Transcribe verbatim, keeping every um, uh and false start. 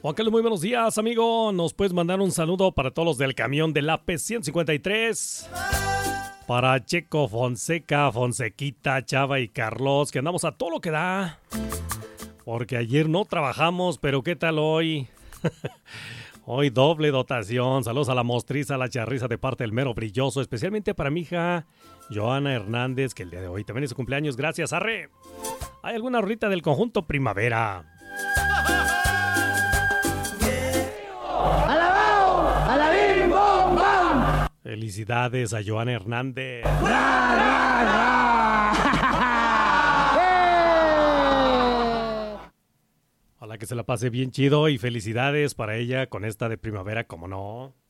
Juan Carlos, muy buenos días, amigo. Nos puedes mandar un saludo para todos los del camión del A P ciento cincuenta y tres. Para Checo, Fonseca, Fonsequita, Chava y Carlos, que andamos a todo lo que da. Porque ayer no trabajamos, pero ¿qué tal hoy? Hoy doble dotación. Saludos a la mostriza, a la charriza de parte del mero brilloso, especialmente para mi hija Joana Hernández, que el día de hoy también es su cumpleaños. Gracias, arre. ¿Hay alguna rolita del conjunto Primavera? ¡Alabao! ¡Alabim, bom, bam! Felicidades a Joana Hernández. ¡Ra, ra, ra! Ojalá que se la pase bien chido y felicidades para ella con esta de Primavera, como no.